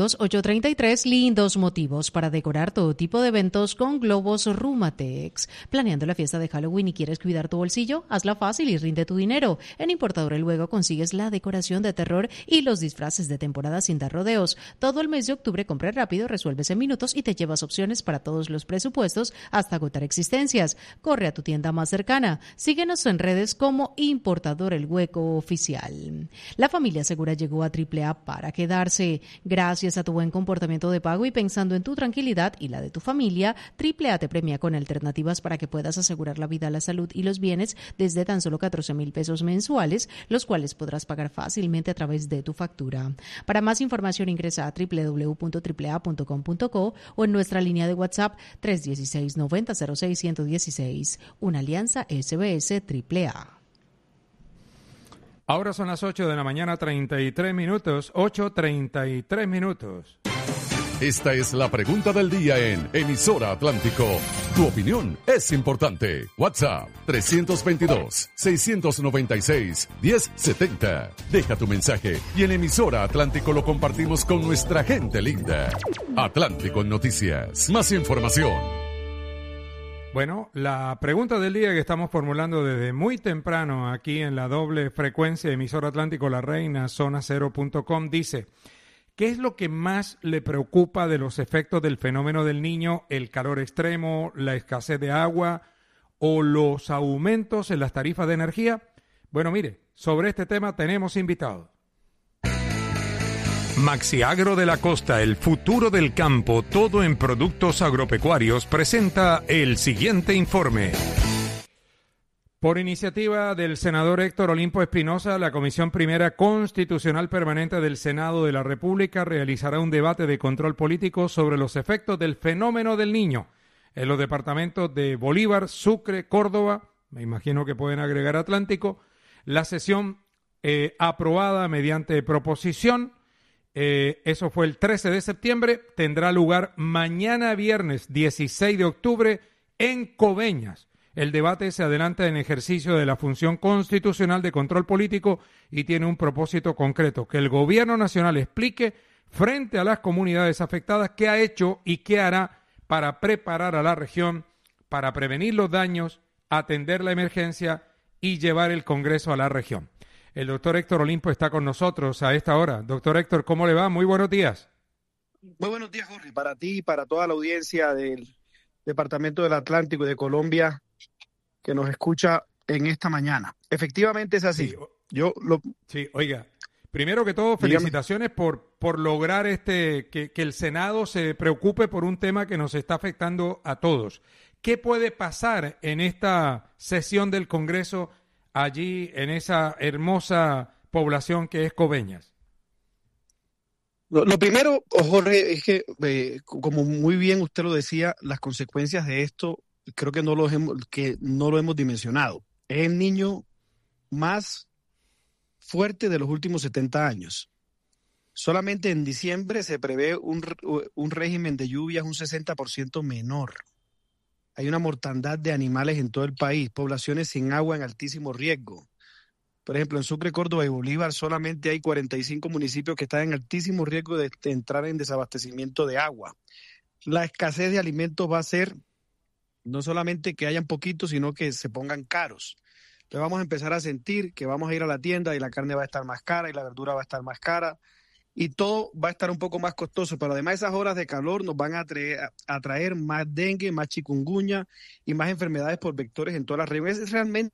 833 lindos motivos para decorar todo tipo de eventos con globos Rumatex. ¿Planeando la fiesta de Halloween y quieres cuidar tu bolsillo? Hazla fácil y rinde tu dinero. En Importador El Luego consigues la decoración de terror y los disfraces de temporada sin dar rodeos. Todo el mes de octubre compra rápido, resuelves en minutos y te llevas opciones para todos los presupuestos hasta agotar existencias. Corre a tu tienda más cercana. Síguenos en redes como Importador El Hueco Oficial. La familia segura llegó a AAA para quedarse. Gracias a tu buen comportamiento de pago y pensando en tu tranquilidad y la de tu familia, AAA te premia con alternativas para que puedas asegurar la vida, la salud y los bienes desde tan solo 14,000 pesos mensuales, los cuales podrás pagar fácilmente a través de tu factura. Para más información ingresa a www.aaa.com.co o en nuestra línea de WhatsApp 316-9006-116. Una alianza SBS AAA. Ahora son las 8 de la mañana, 33 minutos, 8:33. Esta es la pregunta del día en Emisora Atlántico. Tu opinión es importante. WhatsApp 322-696-1070. Deja tu mensaje y en Emisora Atlántico lo compartimos con nuestra gente linda. Atlántico en Noticias. Más información. Bueno, la pregunta del día que estamos formulando desde muy temprano aquí en la doble frecuencia de Emisora Atlántico La Reina, zonacero.com, dice: ¿qué es lo que más le preocupa de los efectos del fenómeno del Niño, el calor extremo, la escasez de agua o los aumentos en las tarifas de energía? Bueno, mire, sobre este tema tenemos invitados. Maxiagro de la Costa, el futuro del campo, todo en productos agropecuarios, presenta el siguiente informe. Por iniciativa del senador Héctor Olimpo Espinosa, la Comisión Primera Constitucional Permanente del Senado de la República realizará un debate de control político sobre los efectos del fenómeno del Niño en los departamentos de Bolívar, Sucre, Córdoba, me imagino que pueden agregar Atlántico. La sesión aprobada mediante proposición, eso fue el 13 de septiembre, tendrá lugar mañana viernes 16 de octubre en Coveñas. El debate se adelanta en ejercicio de la función constitucional de control político y tiene un propósito concreto: que el gobierno nacional explique frente a las comunidades afectadas qué ha hecho y qué hará para preparar a la región, para prevenir los daños, atender la emergencia y llevar el Congreso a la región. El doctor Héctor Olimpo está con nosotros a esta hora. Doctor Héctor, ¿cómo le va? Muy buenos días. Muy buenos días, Jorge, para ti y para toda la audiencia del Departamento del Atlántico y de Colombia que nos escucha en esta mañana. Efectivamente es así. Sí, oiga, primero que todo, felicitaciones por lograr que el Senado se preocupe por un tema que nos está afectando a todos. ¿Qué puede pasar en esta sesión del Congreso allí en esa hermosa población que es Coveñas? Lo primero, Jorge, es que, como muy bien usted lo decía, las consecuencias de esto creo que no lo hemos dimensionado. Es el niño más fuerte de los últimos 70 años. Solamente en diciembre se prevé un régimen de lluvias un 60% menor. Hay una mortandad de animales en todo el país, poblaciones sin agua en altísimo riesgo. Por ejemplo, en Sucre, Córdoba y Bolívar solamente hay 45 municipios que están en altísimo riesgo de entrar en desabastecimiento de agua. La escasez de alimentos va a ser no solamente que hayan poquitos, sino que se pongan caros. Entonces vamos a empezar a sentir que vamos a ir a la tienda y la carne va a estar más cara y la verdura va a estar más cara y todo va a estar un poco más costoso, pero además esas horas de calor nos van a traer más dengue, más chikungunya y más enfermedades por vectores en todas las regiones. Es realmente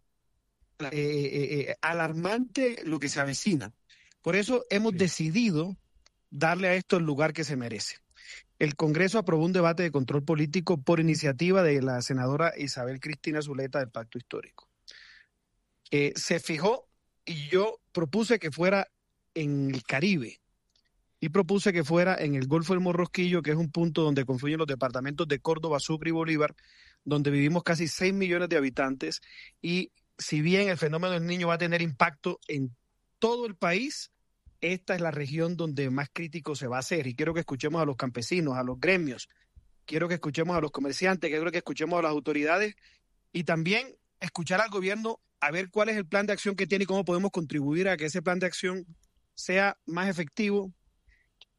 alarmante lo que se avecina. Por eso hemos decidido darle a esto el lugar que se merece. El Congreso aprobó un debate de control político por iniciativa de la senadora Isabel Cristina Zuleta del Pacto Histórico. Se fijó y yo propuse que fuera en el Caribe y propuse que fuera en el Golfo del Morrosquillo, que es un punto donde confluyen los departamentos de Córdoba, Sucre y Bolívar, donde vivimos casi 6 millones de habitantes y si bien el fenómeno del Niño va a tener impacto en todo el país, esta es la región donde más crítico se va a hacer y quiero que escuchemos a los campesinos, a los gremios, quiero que escuchemos a los comerciantes, quiero que escuchemos a las autoridades y también escuchar al gobierno a ver cuál es el plan de acción que tiene y cómo podemos contribuir a que ese plan de acción sea más efectivo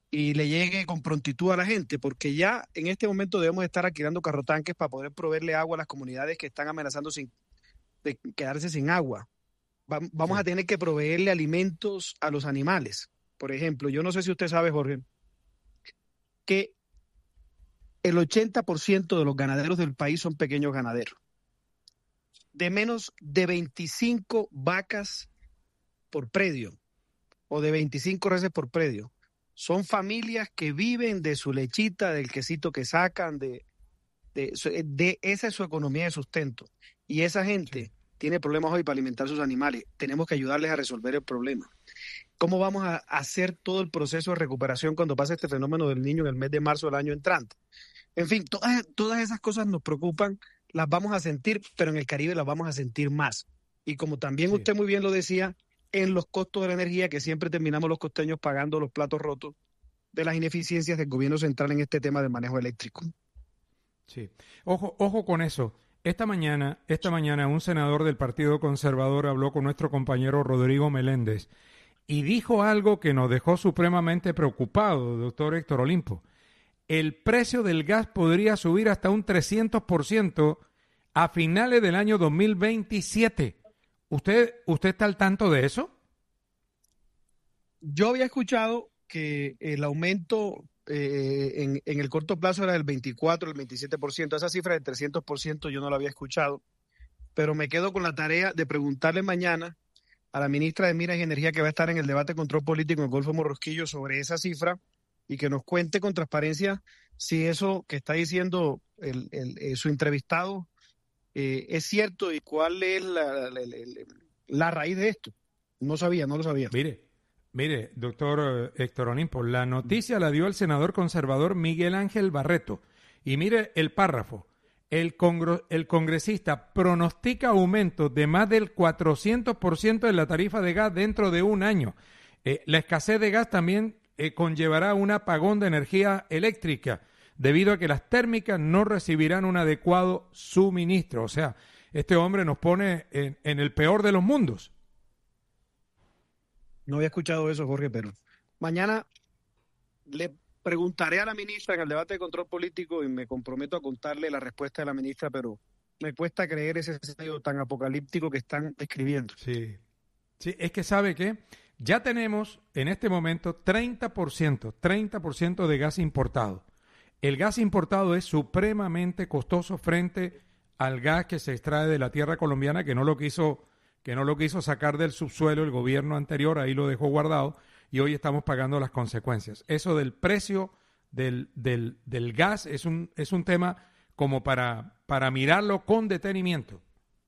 y le llegue con prontitud a la gente, porque ya en este momento debemos estar alquilando carrotanques para poder proveerle agua a las comunidades que están amenazando de quedarse sin agua. Vamos a tener que proveerle alimentos a los animales. Por ejemplo, yo no sé si usted sabe, Jorge, que el 80% de los ganaderos del país son pequeños ganaderos, de menos de 25 vacas por predio o de 25 reses por predio. Son familias que viven de su lechita, del quesito que sacan, esa es su economía de sustento. Y esa gente tiene problemas hoy para alimentar sus animales. Tenemos que ayudarles a resolver el problema. ¿Cómo vamos a hacer todo el proceso de recuperación cuando pase este fenómeno del Niño en el mes de marzo del año entrante? En fin, todas esas cosas nos preocupan, las vamos a sentir, pero en el Caribe las vamos a sentir más. Y como también usted muy bien lo decía, en los costos de la energía, que siempre terminamos los costeños pagando los platos rotos de las ineficiencias del gobierno central en este tema del manejo eléctrico. Sí. Ojo con eso. Esta mañana un senador del Partido Conservador habló con nuestro compañero Rodrigo Meléndez y dijo algo que nos dejó supremamente preocupados, doctor Héctor Olimpo. El precio del gas podría subir hasta un 300% a finales del año 2027. ¿Usted está al tanto de eso? Yo había escuchado que el aumento en el corto plazo era del 24, el 27%. Esa cifra del 300% yo no la había escuchado, pero me quedo con la tarea de preguntarle mañana a la ministra de Minas y Energía, que va a estar en el debate de control político en el Golfo Morrosquillo, sobre esa cifra y que nos cuente con transparencia si eso que está diciendo su entrevistado es cierto y cuál es la raíz de esto. No lo sabía. Mire, doctor Héctor Olimpo, la noticia la dio el senador conservador Miguel Ángel Barreto. Y mire el párrafo. El congresista pronostica aumento de más del 400% de la tarifa de gas dentro de un año. La escasez de gas también conllevará un apagón de energía eléctrica, debido a que las térmicas no recibirán un adecuado suministro. O sea, este hombre nos pone en el peor de los mundos. No había escuchado eso, Jorge, pero mañana le preguntaré a la ministra en el debate de control político y me comprometo a contarle la respuesta de la ministra, pero me cuesta creer ese escenario tan apocalíptico que están describiendo. Sí, es que ¿sabe qué? Ya tenemos en este momento 30% de gas importado. El gas importado es supremamente costoso frente al gas que se extrae de la tierra colombiana, que no lo quiso sacar del subsuelo el gobierno anterior, ahí lo dejó guardado, y hoy estamos pagando las consecuencias. Eso del precio del gas es un tema como para mirarlo con detenimiento.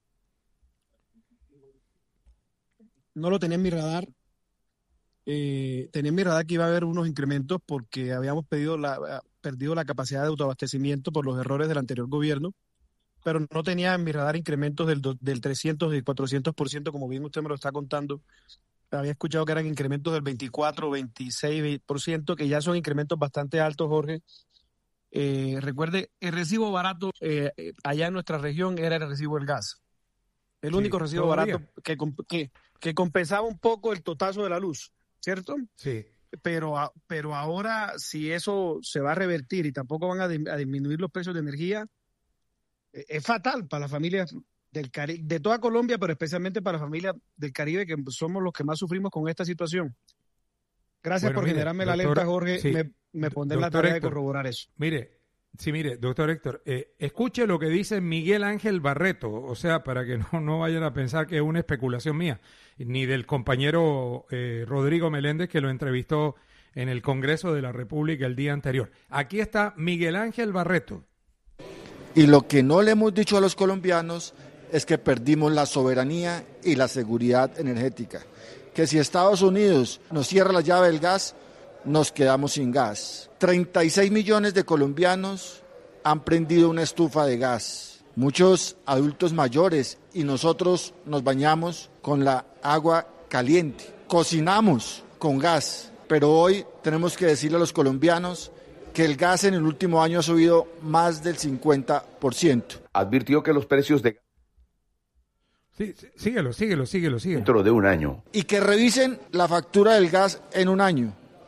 No lo tenía en mi radar. Tenía en mi radar que iba a haber unos incrementos porque habíamos perdido la capacidad de autoabastecimiento por los errores del anterior gobierno, pero no tenía en mi radar incrementos del 300 y 400%, como bien usted me lo está contando. Había escuchado que eran incrementos del 24, 26%, que ya son incrementos bastante altos, Jorge. Recuerde, el recibo barato allá en nuestra región era el recibo del gas. El único recibo barato que compensaba un poco el totazo de la luz, ¿cierto? Sí. Pero ahora, si eso se va a revertir y tampoco van a disminuir los precios de energía, es fatal para las familias del Caribe, de toda Colombia, pero especialmente para las familias del Caribe, que somos los que más sufrimos con esta situación. Gracias por generarme la alerta, Jorge. Sí, me pondré en la tarea de corroborar eso. Mire, doctor Héctor, escuche lo que dice Miguel Ángel Barreto, o sea, para que no vayan a pensar que es una especulación mía, ni del compañero Rodrigo Meléndez, que lo entrevistó en el Congreso de la República el día anterior. Aquí está Miguel Ángel Barreto. Y lo que no le hemos dicho a los colombianos es que perdimos la soberanía y la seguridad energética. Que si Estados Unidos nos cierra la llave del gas, nos quedamos sin gas. 36 millones de colombianos han prendido una estufa de gas. Muchos adultos mayores y nosotros nos bañamos con la agua caliente. Cocinamos con gas, pero hoy tenemos que decirle a los colombianos que el gas en el último año ha subido más del 50%. Advirtió que los precios de gas... Sí, síguelo. Dentro de un año. Y que revisen la factura del gas en un año.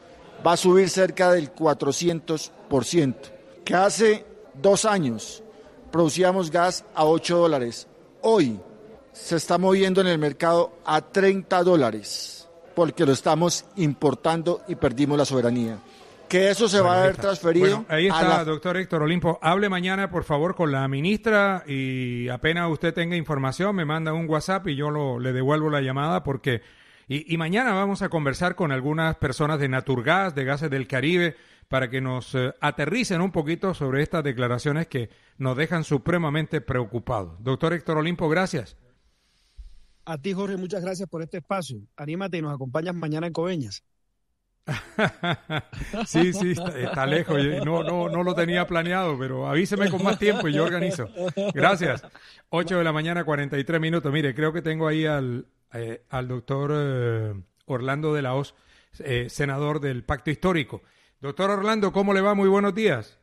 va a subir cerca del 400%. Que hace 2 años producíamos gas a $8. Hoy se está moviendo en el mercado a $30 porque lo estamos importando y perdimos la soberanía. Que eso se va a ver transferido. Bueno, ahí está, doctor Héctor Olimpo. Hable mañana, por favor, con la ministra y apenas usted tenga información, me manda un WhatsApp y yo le devuelvo la llamada porque... Y mañana vamos a conversar con algunas personas de Naturgas, de Gases del Caribe, para que nos aterricen un poquito sobre estas declaraciones que nos dejan supremamente preocupados. Doctor Héctor Olimpo, gracias. A ti, Jorge, muchas gracias por este espacio. Anímate y nos acompañas mañana en Coveñas. Sí, está lejos. No lo tenía planeado, pero avíseme con más tiempo y yo organizo. Gracias. 8:43 a.m. Mire, creo que tengo ahí al doctor Orlando de la Hoz, senador del Pacto Histórico. Doctor Orlando, ¿cómo le va? Muy buenos días.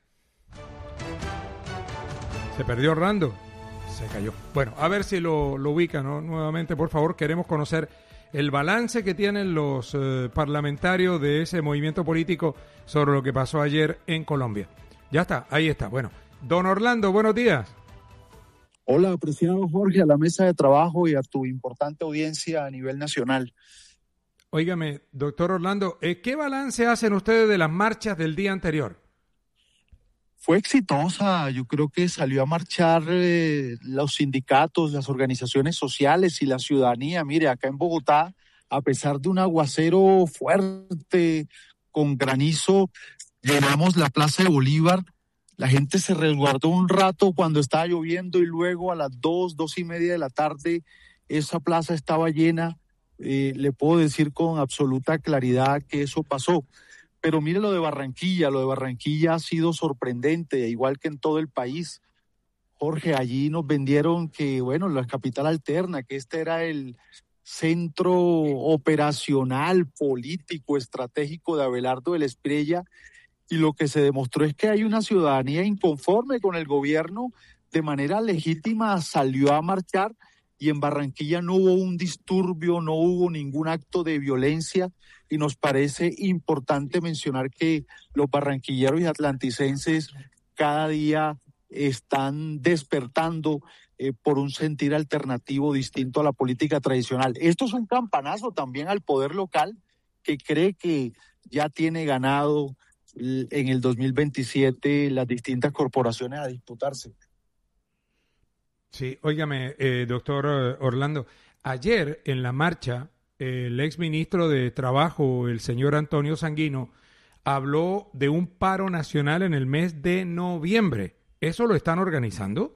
¿Se perdió Orlando? Se cayó. Bueno, a ver si lo ubican, ¿no? Nuevamente, por favor, queremos conocer el balance que tienen los parlamentarios de ese movimiento político sobre lo que pasó ayer en Colombia. Ya está, ahí está. Bueno, don Orlando, buenos días. Hola, apreciado Jorge, a la mesa de trabajo y a tu importante audiencia a nivel nacional. Óigame, doctor Orlando, ¿qué balance hacen ustedes de las marchas del día anterior? Fue exitosa, yo creo que salió a marchar los sindicatos, las organizaciones sociales y la ciudadanía. Mire, acá en Bogotá, a pesar de un aguacero fuerte, con granizo, llenamos la Plaza de Bolívar. La gente se resguardó un rato cuando estaba lloviendo y luego a las 2:30 de la tarde, esa plaza estaba llena. Le puedo decir con absoluta claridad que eso pasó. Pero mire lo de Barranquilla ha sido sorprendente, igual que en todo el país. Jorge, allí nos vendieron que, bueno, la capital alterna, que este era el centro operacional, político, estratégico de Abelardo de la Espriella, y lo que se demostró es que hay una ciudadanía inconforme con el gobierno, de manera legítima salió a marchar, y en Barranquilla no hubo un disturbio, no hubo ningún acto de violencia, y nos parece importante mencionar que los barranquilleros y atlanticenses cada día están despertando por un sentir alternativo distinto a la política tradicional. Esto es un campanazo también al poder local, que cree que ya tiene ganado en el 2027 las distintas corporaciones a disputarse. Sí, óigame, doctor Orlando, ayer en la marcha, el exministro de Trabajo, el señor Antonio Sanguino, habló de un paro nacional en el mes de noviembre. ¿Eso lo están organizando?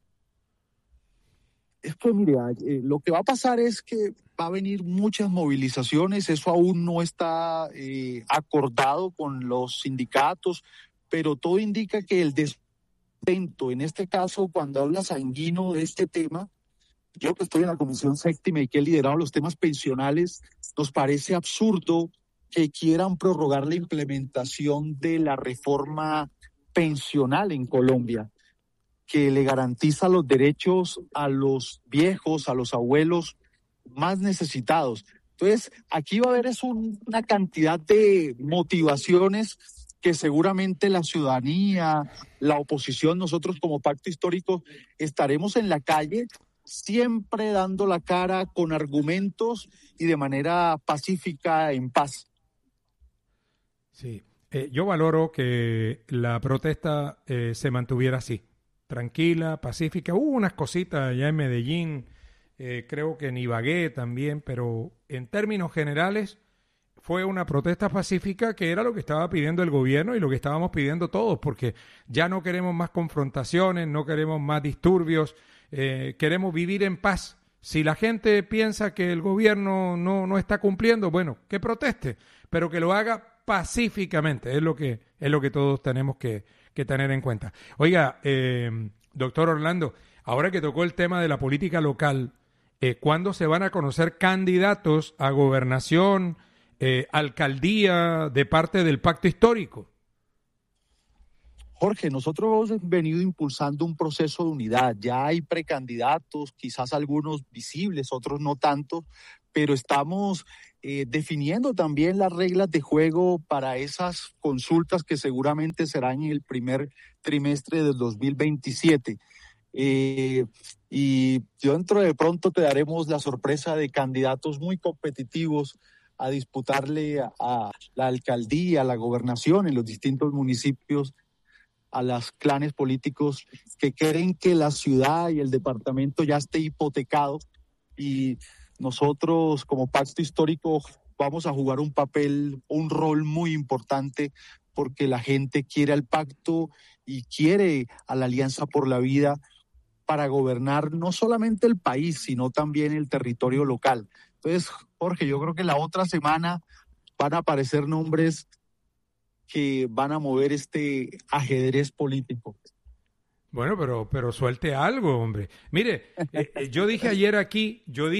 Es que, mire, lo que va a pasar es que va a venir muchas movilizaciones, eso aún no está acordado con los sindicatos, pero todo indica que el descontento, en este caso, cuando habla Sanguino de este tema, yo que estoy en la Comisión Séptima y que he liderado los temas pensionales, nos parece absurdo que quieran prorrogar la implementación de la reforma pensional en Colombia, que le garantiza los derechos a los viejos, a los abuelos más necesitados. Entonces, aquí va a haber una cantidad de motivaciones que seguramente la ciudadanía, la oposición, nosotros como Pacto Histórico estaremos en la calle siempre dando la cara con argumentos y de manera pacífica, en paz. Sí, yo valoro que la protesta se mantuviera así, tranquila, pacífica. Hubo unas cositas allá en Medellín, creo que en Ibagué también, pero en términos generales fue una protesta pacífica que era lo que estaba pidiendo el gobierno y lo que estábamos pidiendo todos, porque ya no queremos más confrontaciones, no queremos más disturbios, queremos vivir en paz. Si la gente piensa que el gobierno no está cumpliendo, bueno, que proteste, pero que lo haga pacíficamente, es lo que todos tenemos que tener en cuenta. Oiga, doctor Orlando, ahora que tocó el tema de la política local, ¿cuándo se van a conocer candidatos a gobernación, alcaldía de parte del Pacto Histórico? Jorge, nosotros hemos venido impulsando un proceso de unidad. Ya hay precandidatos, quizás algunos visibles, otros no tanto, pero estamos definiendo también las reglas de juego para esas consultas que seguramente serán en el primer trimestre del 2027. Y dentro de pronto te daremos la sorpresa de candidatos muy competitivos a disputarle a la alcaldía, a la gobernación en los distintos municipios, a los clanes políticos que creen que la ciudad y el departamento ya esté hipotecado, y nosotros como pacto histórico vamos a jugar un rol muy importante, porque la gente quiere al pacto y quiere a la Alianza por la Vida para gobernar no solamente el país, sino también el territorio local. Entonces, Jorge, yo creo que la otra semana van a aparecer nombres que van a mover este ajedrez político. Bueno, pero suelte algo, hombre. Mire, yo dije ayer aquí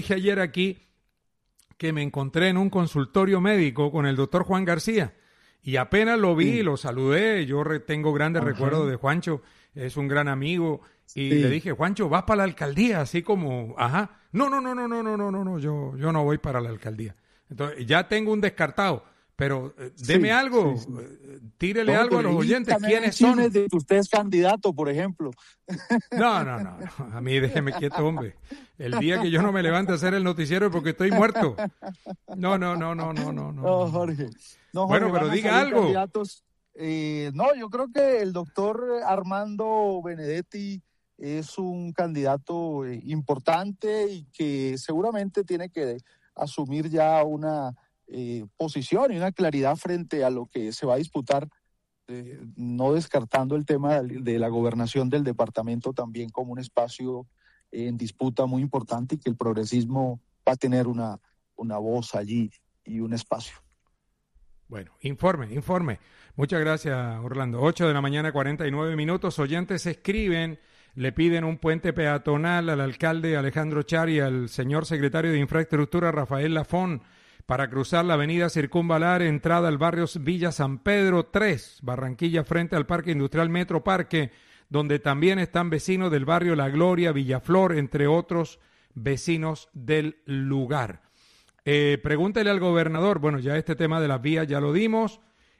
que me encontré en un consultorio médico con el doctor Juan García, y apenas lo vi, lo saludé. Yo tengo grandes recuerdos de Juancho, es un gran amigo, y le dije, Juancho, ¿vas para la alcaldía? Así como, no, yo no voy para la alcaldía. Entonces, ya tengo un descartado. Pero deme algo, tírele algo a los oyentes. ¿Quiénes son? De que usted es candidato, por ejemplo. No. A mí déjeme quieto, hombre. El día que yo no me levante a hacer el noticiero es porque estoy muerto. No, Jorge. Bueno, pero diga algo. Yo creo que el doctor Armando Benedetti es un candidato importante y que seguramente tiene que asumir ya una posición y una claridad frente a lo que se va a disputar, no descartando el tema de la gobernación del departamento también como un espacio en disputa muy importante, y que el progresismo va a tener una voz allí y un espacio. Bueno, informe. Muchas gracias, Orlando. 8 de la mañana, 49 minutos. Oyentes escriben, le piden un puente peatonal al alcalde Alejandro Char y al señor secretario de Infraestructura Rafael Lafón para cruzar la avenida Circunvalar, entrada al barrio Villa San Pedro 3, Barranquilla, frente al Parque Industrial Metro Parque, donde también están vecinos del barrio La Gloria, Villaflor, entre otros vecinos del lugar. Pregúntele al gobernador, bueno, ya este tema de las vías ya lo dimos.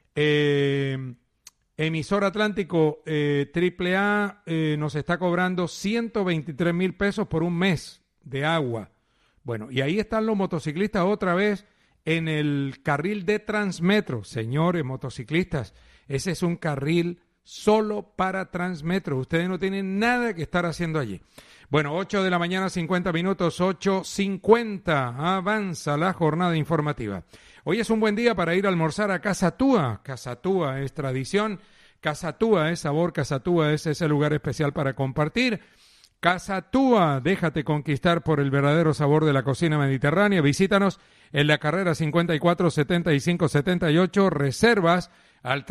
Emisor Atlántico, AAA nos está cobrando 123,000 pesos por un mes de agua. Bueno, y ahí están los motociclistas otra vez en el carril de Transmetro. Señores motociclistas, ese es un carril solo para Transmetro. Ustedes no tienen nada que estar haciendo allí. Bueno, 8 de la mañana, 50 minutos, 8:50. Avanza la jornada informativa. Hoy es un buen día para ir a almorzar a Casa Túa. Casa Túa es tradición, Casa Túa es sabor, Casa Túa es ese lugar especial para compartir. Casa Túa, déjate conquistar por el verdadero sabor de la cocina mediterránea. Visítanos en la carrera 54-75-78. Reservas al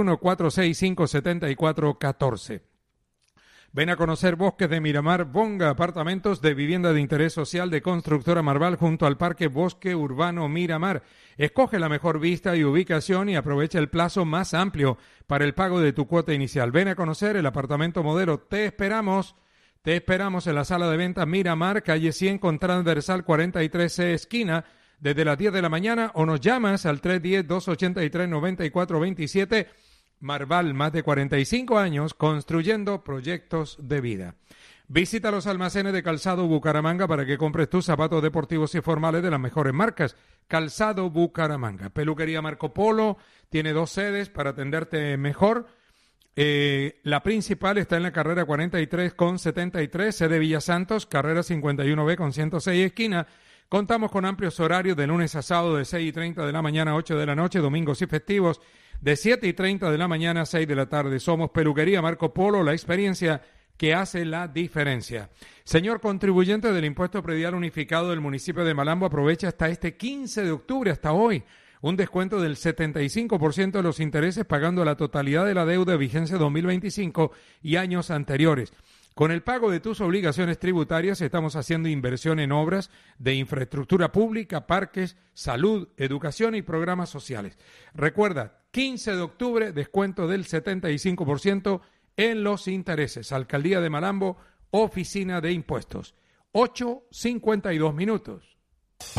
321-465-7414. Ven a conocer Bosques de Miramar, Bonga, apartamentos de vivienda de interés social de Constructora Marval junto al Parque Bosque Urbano Miramar. Escoge la mejor vista y ubicación y aprovecha el plazo más amplio para el pago de tu cuota inicial. Ven a conocer el apartamento modelo. Te esperamos en la sala de ventas Miramar, calle 100 con transversal 43C esquina, desde las 10 de la mañana, o nos llamas al 310-283-9427. Marval, más de 45 años construyendo proyectos de vida. Visita los almacenes de Calzado Bucaramanga para que compres tus zapatos deportivos y formales de las mejores marcas. Calzado Bucaramanga. Peluquería Marco Polo tiene 2 sedes para atenderte mejor. La principal está en la carrera 43 con 73, sede Villa Santos, carrera 51B con 106 esquina. Contamos con amplios horarios de lunes a sábado de 6:30 de la mañana a 8 de la noche, domingos y festivos de 7:30 de la mañana a 6 de la tarde. Somos Peluquería Marco Polo, la experiencia que hace la diferencia. Señor contribuyente del Impuesto Predial Unificado del municipio de Malambo, aprovecha hasta este 15 de octubre, hasta hoy, un descuento del 75% de los intereses pagando la totalidad de la deuda de vigencia 2025 y años anteriores. Con el pago de tus obligaciones tributarias estamos haciendo inversión en obras de infraestructura pública, parques, salud, educación y programas sociales. Recuerda, 15 de octubre, descuento del 75% en los intereses. Alcaldía de Malambo, Oficina de Impuestos. 8:52 minutos.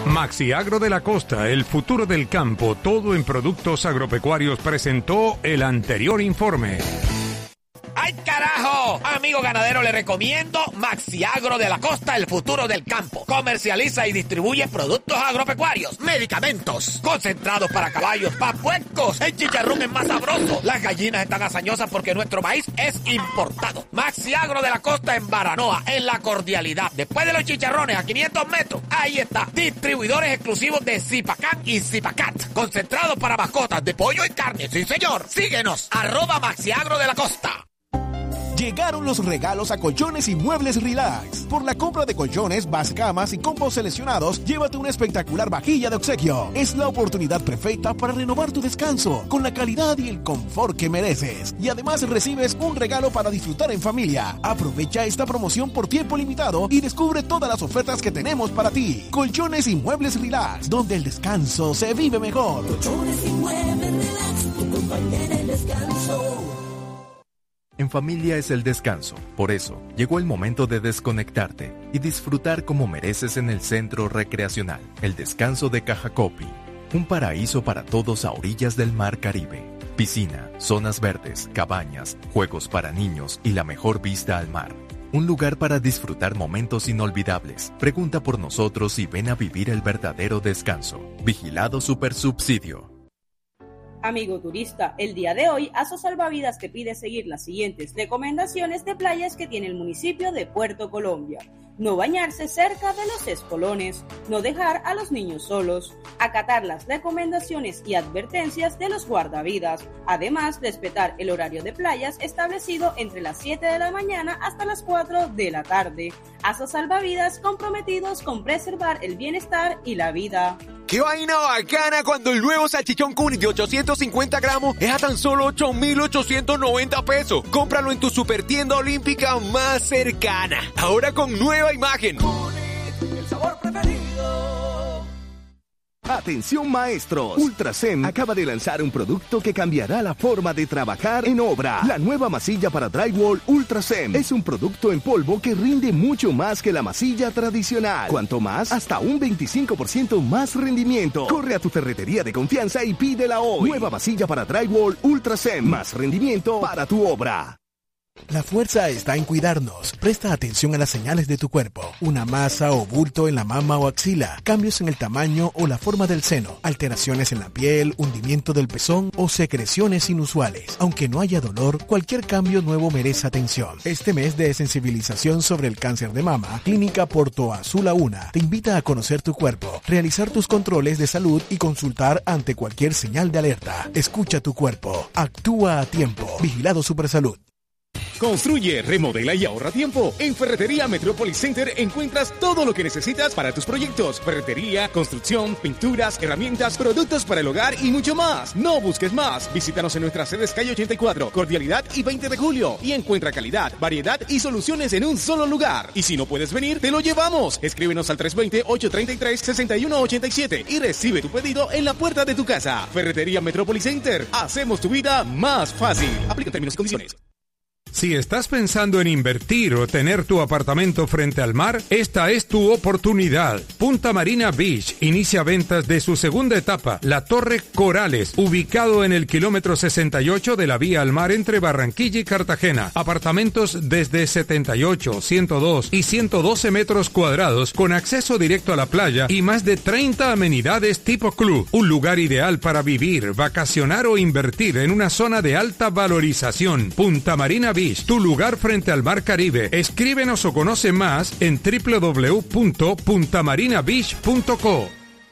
Maxiagro de la Costa, el futuro del campo, todo en productos agropecuarios, presentó el anterior informe. ¡Ay, carajo! Amigo ganadero, le recomiendo Maxiagro de la Costa, el futuro del campo. Comercializa y distribuye productos agropecuarios, medicamentos, concentrados para caballos, para puercos. El chicharrón es más sabroso. Las gallinas están hazañosas porque nuestro maíz es importado. Maxiagro de la Costa en Baranoa, en La Cordialidad. Después de los chicharrones, a 500 metros, ahí está. Distribuidores exclusivos de Zipacán y Zipacat. Concentrados para mascotas de pollo y carne. Sí, señor. Síguenos, @Maxiagro de la Costa. Llegaron los regalos a Colchones y Muebles Relax. Por la compra de colchones, camas y combos seleccionados, llévate una espectacular vajilla de obsequio. Es la oportunidad perfecta para renovar tu descanso, con la calidad y el confort que mereces. Y además recibes un regalo para disfrutar en familia. Aprovecha esta promoción por tiempo limitado y descubre todas las ofertas que tenemos para ti. Colchones y Muebles Relax, donde el descanso se vive mejor. Colchones y Muebles Relax, tu compañía en el descanso. En familia es el descanso, por eso llegó el momento de desconectarte y disfrutar como mereces en el Centro Recreacional, el Descanso de Cajacopi, un paraíso para todos a orillas del Mar Caribe. Piscina, zonas verdes, cabañas, juegos para niños y la mejor vista al mar. Un lugar para disfrutar momentos inolvidables. Pregunta por nosotros y ven a vivir el verdadero descanso. Vigilado Supersubsidio. Amigo turista, el día de hoy Aso Salvavidas te pide seguir las siguientes recomendaciones de playas que tiene el municipio de Puerto Colombia. No bañarse cerca de los espolones, no dejar a los niños solos, acatar las recomendaciones y advertencias de los guardavidas, además respetar el horario de playas establecido entre las 7 de la mañana hasta las 4 de la tarde. Aso Salvavidas, comprometidos con preservar el bienestar y la vida. ¡Qué vaina bacana cuando el nuevo salchichón Cuni de 850 gramos es a tan solo 8,890 pesos! Cómpralo en tu supertienda olímpica más cercana. Ahora con nueva imagen. Cuni, el sabor preferido. Atención maestros, Ultrasem acaba de lanzar un producto que cambiará la forma de trabajar en obra. La nueva masilla para drywall Ultrasem es un producto en polvo que rinde mucho más que la masilla tradicional. Cuanto más, hasta un 25% más rendimiento. Corre a tu ferretería de confianza y pídela hoy. Nueva masilla para drywall Ultrasem, más rendimiento para tu obra. La fuerza está en cuidarnos. Presta atención a las señales de tu cuerpo. Una masa o bulto en la mama o axila, cambios en el tamaño o la forma del seno, alteraciones en la piel, hundimiento del pezón o secreciones inusuales. Aunque no haya dolor, cualquier cambio nuevo merece atención. Este mes de sensibilización sobre el cáncer de mama, Clínica Porto Azul A1 te invita a conocer tu cuerpo, realizar tus controles de salud y consultar ante cualquier señal de alerta. Escucha tu cuerpo. Actúa a tiempo. Vigilado Supersalud. Construye, remodela y ahorra tiempo. En Ferretería Metrópolis Center encuentras todo lo que necesitas para tus proyectos. Ferretería, construcción, pinturas, herramientas, productos para el hogar y mucho más. No busques más. Visítanos en nuestras sedes calle 84, Cordialidad y 20 de julio. Y encuentra calidad, variedad y soluciones en un solo lugar. Y si no puedes venir, te lo llevamos. Escríbenos al 320-833-6187 y recibe tu pedido en la puerta de tu casa. Ferretería Metrópolis Center. Hacemos tu vida más fácil. Aplica términos y condiciones. Si estás pensando en invertir o tener tu apartamento frente al mar, esta es tu oportunidad. Punta Marina Beach inicia ventas de su segunda etapa, la Torre Corales, ubicado en el kilómetro 68 de la vía al mar entre Barranquilla y Cartagena. Apartamentos desde 78, 102 y 112 metros cuadrados con acceso directo a la playa y más de 30 amenidades tipo club. Un lugar ideal para vivir, vacacionar o invertir en una zona de alta valorización. Punta Marina Beach, tu lugar frente al Mar Caribe. Escríbenos o conoce más en www.puntamarinabeach.co.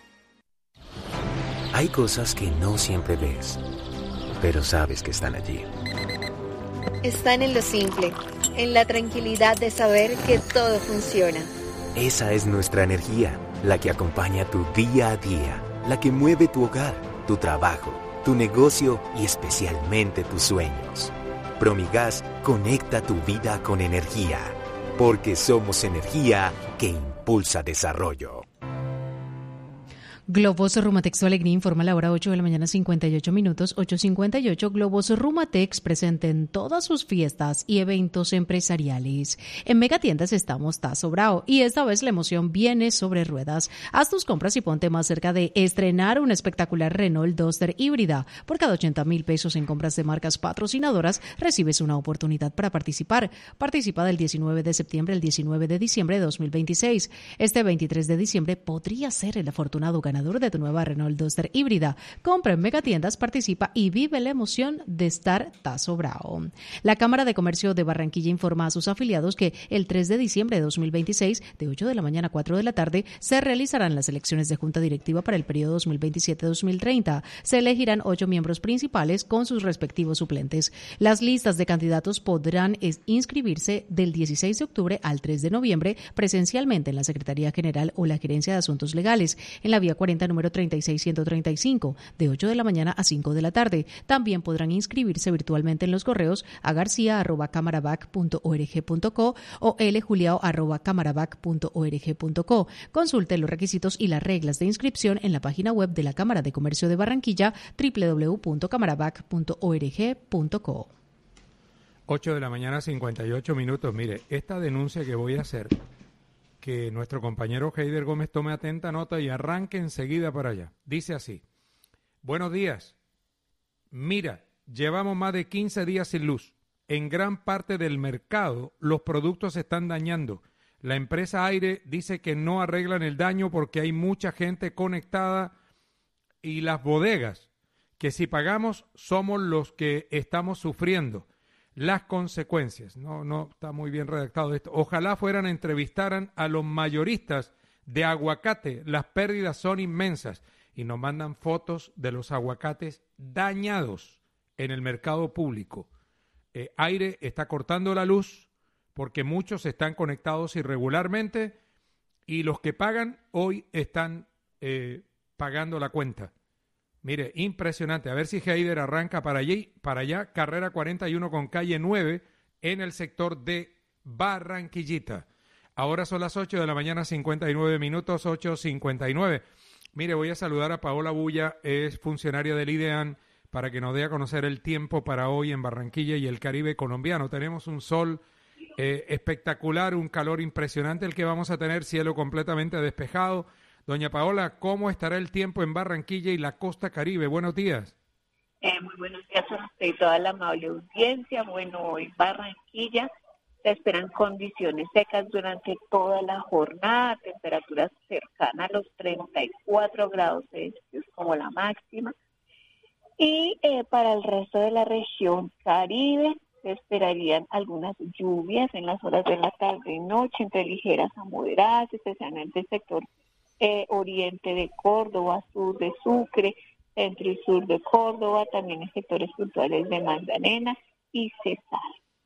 Hay cosas que no siempre ves, pero sabes que están allí. Están en lo simple, en la tranquilidad de saber que todo funciona. Esa es nuestra energía, la que acompaña tu día a día, la que mueve tu hogar, tu trabajo, tu negocio y especialmente tus sueños. Promigas conecta tu vida con energía, porque somos energía que impulsa desarrollo. Globos Rumatex Tu Alegría informa a la hora 8 de la mañana 58 minutos, 8:58. Globos Rumatex presente en todas sus fiestas y eventos empresariales. En Megatiendas estamos Tazo Bravo y esta vez la emoción viene sobre ruedas. Haz tus compras y ponte más cerca de estrenar una espectacular Renault Duster híbrida. Por cada 80,000 pesos en compras de marcas patrocinadoras recibes una oportunidad para participar. Participa del 19 de septiembre al 19 de diciembre de 2026. Este 23 de diciembre podría ser el afortunado ganador de tu nueva Renault Duster híbrida. Compra en Megatiendas, participa y vive la emoción de estar Tazo Bravo. La Cámara de Comercio de Barranquilla informa a sus afiliados que el 3 de diciembre de 2026, de 8 de la mañana a 4 de la tarde, se realizarán las elecciones de Junta Directiva para el periodo 2027-2030. Se elegirán 8 miembros principales con sus respectivos suplentes. Las listas de candidatos podrán inscribirse del 16 de octubre al 3 de noviembre presencialmente en la Secretaría General o la Gerencia de Asuntos Legales, en la vía 40 número 36135, de 8 de la mañana a 5 de la tarde. También podrán inscribirse virtualmente en los correos a garcia@camaravac.org.co o ljuliao@camaravac.org.co. Consulte los requisitos y las reglas de inscripción en la página web de la Cámara de Comercio de Barranquilla, www.camaravac.org.co. 8 de la mañana, 58 minutos. Mire, esta denuncia que voy a hacer, que nuestro compañero Heider Gómez tome atenta nota y arranque enseguida para allá. Dice así: buenos días. Mira, llevamos más de 15 días sin luz. En gran parte del mercado los productos se están dañando. La empresa Aire dice que no arreglan el daño porque hay mucha gente conectada y las bodegas, que si pagamos somos los que estamos sufriendo las consecuencias. No está muy bien redactado esto. Ojalá entrevistaran a los mayoristas de aguacate. Las pérdidas son inmensas. Y nos mandan fotos de los aguacates dañados en el mercado público. Aire está cortando la luz porque muchos están conectados irregularmente y los que pagan hoy están pagando la cuenta. Mire, impresionante. A ver si Heider arranca para allá, carrera 41 con calle 9 en el sector de Barranquillita. Ahora son las 8 de la mañana, 59 minutos, 8:59. Mire, voy a saludar a Paola Bulla, es funcionaria del IDEAN, para que nos dé a conocer el tiempo para hoy en Barranquilla y el Caribe colombiano. Tenemos un sol espectacular, un calor impresionante el que vamos a tener, cielo completamente despejado. Doña Paola, ¿cómo estará el tiempo en Barranquilla y la costa Caribe? Buenos días. Muy buenos días a usted y toda la amable audiencia. Bueno, hoy Barranquilla se esperan condiciones secas durante toda la jornada, temperaturas cercanas a los 34 grados Celsius como la máxima. Y para el resto de la región Caribe se esperarían algunas lluvias en las horas de la tarde y noche, entre ligeras a moderadas, especialmente el sector oriente de Córdoba, sur de Sucre, centro y sur de Córdoba, también en sectores puntuales de Magdalena y Cesar.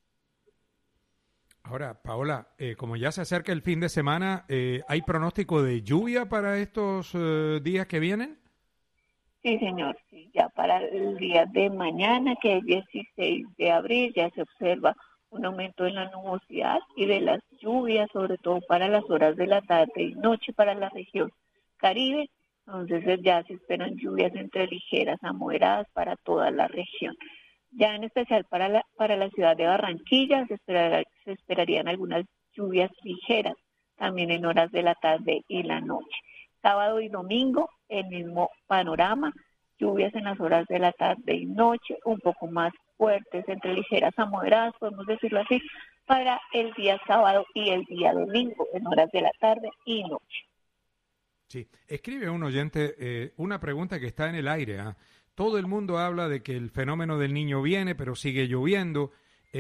Ahora, Paola, como ya se acerca el fin de semana, ¿hay pronóstico de lluvia para estos días que vienen? Sí, señor, sí, ya para el día de mañana, que es 16 de abril, ya se observa un aumento en la nubosidad y de las lluvias, sobre todo para las horas de la tarde y noche para la región Caribe. Entonces ya se esperan lluvias entre ligeras a moderadas para toda la región. Ya en especial para la ciudad de Barranquilla se esperarían algunas lluvias ligeras, también en horas de la tarde y la noche. Sábado y domingo, el mismo panorama, lluvias en las horas de la tarde y noche, un poco más fuertes, entre ligeras a moderadas, podemos decirlo así, para el día sábado y el día domingo, en horas de la tarde y noche. Sí, escribe un oyente una pregunta que está en el aire. Todo el mundo habla de que el fenómeno del Niño viene, pero sigue lloviendo.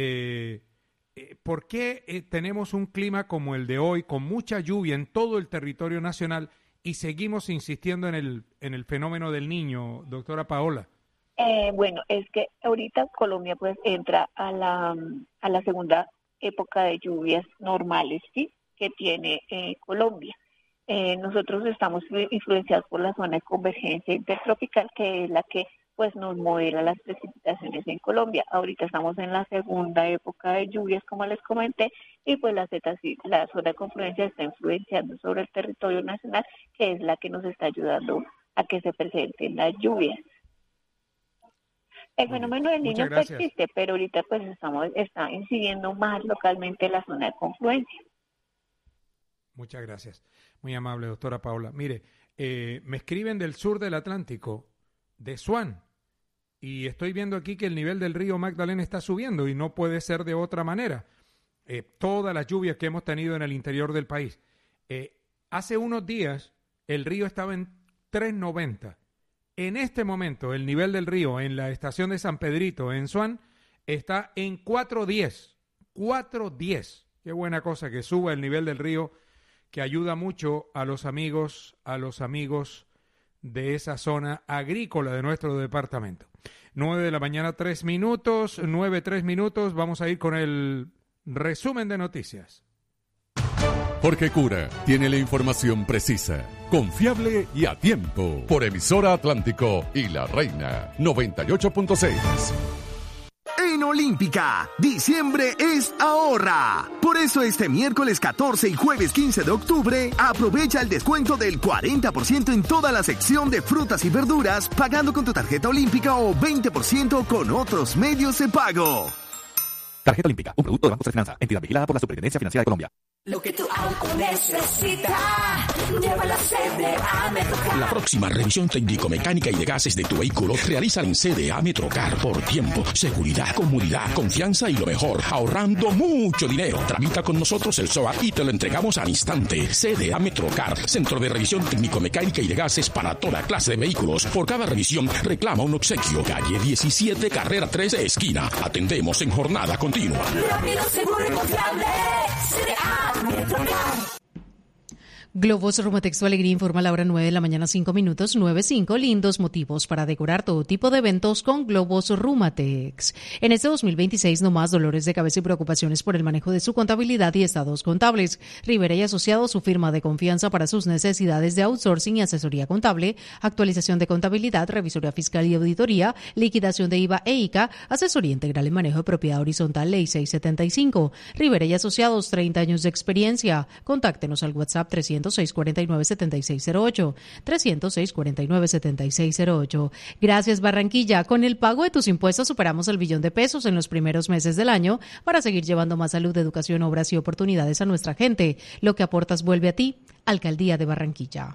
¿Por qué tenemos un clima como el de hoy, con mucha lluvia en todo el territorio nacional, y seguimos insistiendo en el fenómeno del Niño, doctora Paola? Bueno, es que ahorita Colombia pues entra a la segunda época de lluvias normales, ¿sí?, que tiene Colombia. Nosotros estamos influenciados por la zona de convergencia intertropical, que es la que pues nos modera las precipitaciones en Colombia. Ahorita estamos en la segunda época de lluvias, como les comenté, y pues la zona de confluencia está influenciando sobre el territorio nacional, que es la que nos está ayudando a que se presenten las lluvias. El fenómeno del Niño persiste, pero ahorita pues está incidiendo más localmente en la zona de confluencia. Muchas gracias. Muy amable, doctora Paula. Mire, me escriben del sur del Atlántico, de Swan, y estoy viendo aquí que el nivel del río Magdalena está subiendo y no puede ser de otra manera. Todas las lluvias que hemos tenido en el interior del país. Hace unos días el río estaba en 390. En este momento el nivel del río en la estación de San Pedrito, en Swan, está en 410. 410. Qué buena cosa que suba el nivel del río, que ayuda mucho a los amigos de esa zona agrícola de nuestro departamento. 9 de la mañana, 3 minutos, 9:03 minutos. Vamos a ir con el resumen de noticias. Jorge Cura tiene la información precisa, confiable y a tiempo. Por Emisora Atlántico y La Reina 98.6. En Olímpica, diciembre es ahorra. Por eso este miércoles 14 y jueves 15 de octubre, aprovecha el descuento del 40% en toda la sección de frutas y verduras, pagando con tu tarjeta Olímpica o 20% con otros medios de pago. Tarjeta Olímpica, un producto de Banco de Finanza, entidad vigilada por la Superintendencia Financiera de Colombia. Lo que tu auto necesita, llévalo a CDA Metrocar. La próxima revisión técnico-mecánica y de gases de tu vehículo realiza en CDA Metrocar por tiempo, seguridad, comodidad, confianza y lo mejor, ahorrando mucho dinero. Tramita con nosotros el SOAT y te lo entregamos al instante. CDA Metrocar, centro de revisión técnico-mecánica y de gases para toda clase de vehículos. Por cada revisión reclama un obsequio. Calle 17, carrera 13, esquina. Atendemos en jornada continua. Rápido, seguro y confiable. CDA. Globos Rumatex Alegría informa a la hora 9 de la mañana, 5 minutos, 9:05. Lindos motivos para decorar todo tipo de eventos con Globos Rumatex. En este 2026, no más dolores de cabeza y preocupaciones por el manejo de su contabilidad y estados contables. Rivera y Asociados, su firma de confianza para sus necesidades de outsourcing y asesoría contable, actualización de contabilidad, revisoría fiscal y auditoría, liquidación de IVA e ICA, asesoría integral en manejo de propiedad horizontal, Ley 675. Rivera y Asociados, 30 años de experiencia. Contáctenos al WhatsApp 306-49-7608, 306-49-7608. Gracias, Barranquilla. Con el pago de tus impuestos superamos el $1 billón en los primeros meses del año para seguir llevando más salud, educación, obras y oportunidades a nuestra gente. Lo que aportas vuelve a ti. Alcaldía de Barranquilla.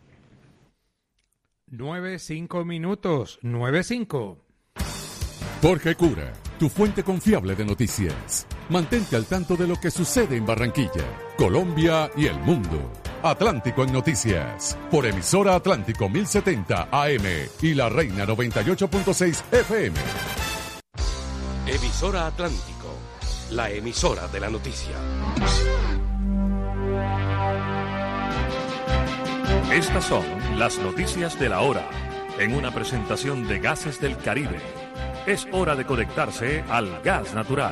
9:05 minutos, 9:05. Jorge Cura, tu fuente confiable de noticias. Mantente al tanto de lo que sucede en Barranquilla, Colombia y el mundo. Atlántico en Noticias, por Emisora Atlántico 1070 AM y La Reina 98.6 FM. Emisora Atlántico, la emisora de la noticia. Estas son las noticias de la hora, en una presentación de Gases del Caribe. Es hora de conectarse al gas natural.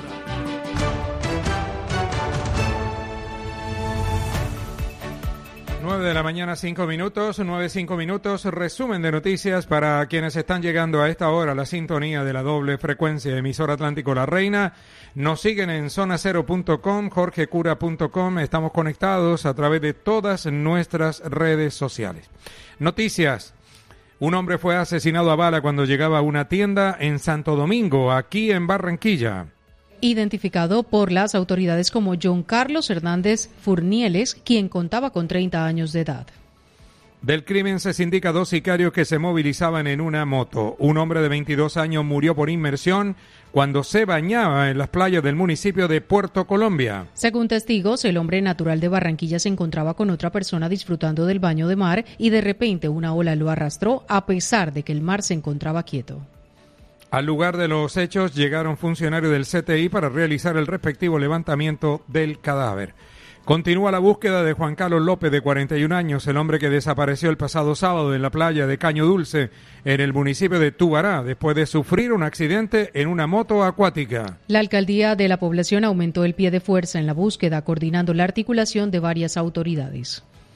9 de la mañana, 5 minutos, 9:05 minutos. Resumen de noticias para quienes están llegando a esta hora a la sintonía de la doble frecuencia de Emisora Atlántico La Reina. Nos siguen en zonacero.com, jorgecura.com. Estamos conectados a través de todas nuestras redes sociales. Noticias. Un hombre fue asesinado a bala cuando llegaba a una tienda en Santo Domingo, aquí en Barranquilla. Identificado por las autoridades como John Carlos Hernández Furnieles, quien contaba con 30 años de edad. Del crimen se indica 2 sicarios que se movilizaban en una moto. Un hombre de 22 años murió por inmersión cuando se bañaba en las playas del municipio de Puerto Colombia. Según testigos, el hombre natural de Barranquilla se encontraba con otra persona disfrutando del baño de mar y de repente una ola lo arrastró a pesar de que el mar se encontraba quieto. Al lugar de los hechos llegaron funcionarios del CTI para realizar el respectivo levantamiento del cadáver. Continúa la búsqueda de Juan Carlos López, de 41 años, el hombre que desapareció el pasado sábado en la playa de Caño Dulce, en el municipio de Tubará, después de sufrir un accidente en una moto acuática. La alcaldía de la población aumentó el pie de fuerza en la búsqueda, coordinando la articulación de varias autoridades.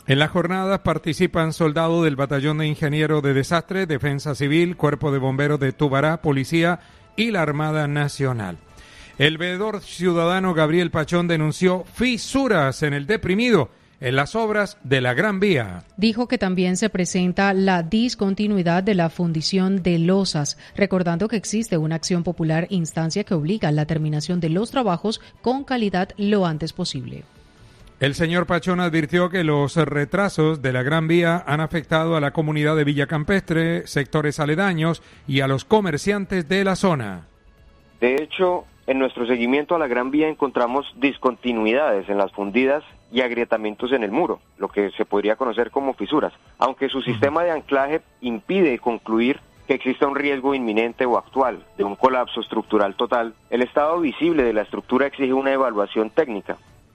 En las jornadas participan soldados del Batallón de Ingenieros de Desastre, Defensa Civil, Cuerpo de Bomberos de Tubará, Policía y la Armada Nacional. El veedor ciudadano Gabriel Pachón denunció fisuras en el deprimido en las obras de la Gran Vía. Dijo que también se presenta la discontinuidad de la fundición de losas, recordando que existe una acción popular, instancia que obliga a la terminación de los trabajos con calidad lo antes posible. El señor Pachón advirtió que los retrasos de la Gran Vía han afectado a la comunidad de Villa Campestre, sectores aledaños y a los comerciantes de la zona. De hecho, en nuestro seguimiento a la Gran Vía encontramos discontinuidades en las fundidas y agrietamientos en el muro, lo que se podría conocer como fisuras, aunque su sistema de anclaje impide concluir que exista un riesgo inminente o actual de un colapso estructural total. El estado visible de la estructura exige una evaluación técnica.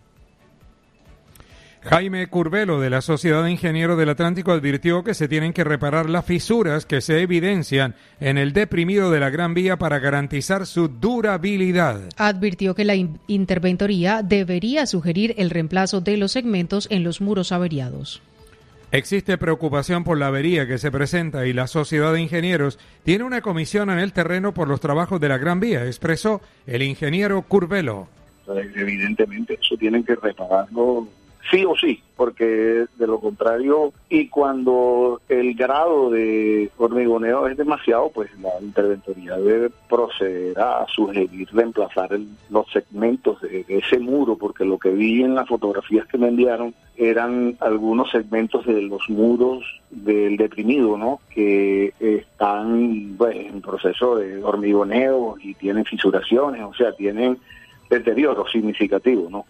Jaime Curvelo, de la Sociedad de Ingenieros del Atlántico, advirtió que se tienen que reparar las fisuras que se evidencian en el deprimido de la Gran Vía para garantizar su durabilidad. Advirtió que la interventoría debería sugerir el reemplazo de los segmentos en los muros averiados. Existe preocupación por la avería que se presenta y la Sociedad de Ingenieros tiene una comisión en el terreno por los trabajos de la Gran Vía, expresó el ingeniero Curvelo. Evidentemente eso tienen que repararlo sí o sí, porque de lo contrario, y cuando el grado de hormigoneo es demasiado, pues la interventoría debe proceder a sugerir reemplazar los segmentos de ese muro, porque lo que vi en las fotografías que me enviaron eran algunos segmentos de los muros del deprimido, ¿no?, que están en proceso de hormigoneo y tienen fisuraciones, o sea, tienen deterioro significativo, ¿no?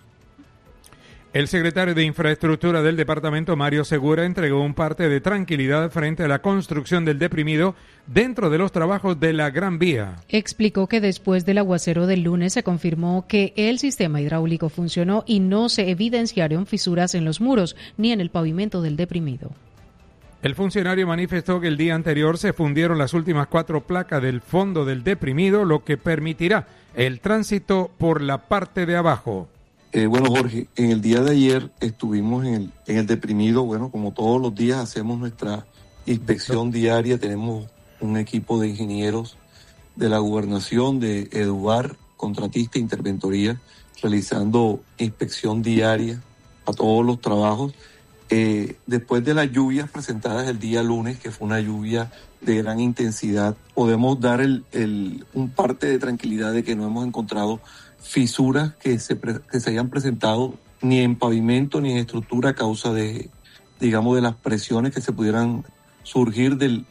El secretario de Infraestructura del departamento, Mario Segura, entregó un parte de tranquilidad frente a la construcción del deprimido dentro de los trabajos de la Gran Vía. Explicó que después del aguacero del lunes se confirmó que el sistema hidráulico funcionó y no se evidenciaron fisuras en los muros ni en el pavimento del deprimido. El funcionario manifestó que el día anterior se fundieron las últimas 4 placas del fondo del deprimido, lo que permitirá el tránsito por la parte de abajo. Bueno, Jorge, en el día de ayer estuvimos en el deprimido. Bueno, como todos los días hacemos nuestra inspección diaria. Tenemos un equipo de ingenieros de la gobernación, de EDUAR, contratista, interventoría, realizando inspección diaria a todos los trabajos. Después de las lluvias presentadas el día lunes, que fue una lluvia de gran intensidad, podemos dar un parte de tranquilidad de que no hemos encontrado fisuras que se hayan presentado ni en pavimento ni en estructura a causa de las presiones que se pudieran surgir de